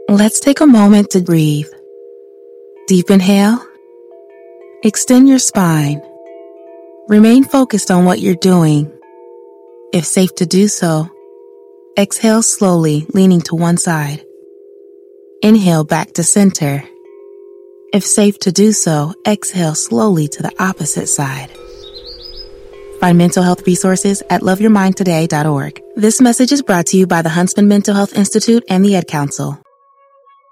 Let's take a moment to breathe. Deep inhale. Extend your spine. Remain focused on what you're doing. If safe to do so, exhale slowly, leaning to one side. Inhale back to center. If safe to do so, exhale slowly to the opposite side. Find mental health resources at loveyourmindtoday.org. This message is brought to you by the Huntsman Mental Health Institute and the Ad Council.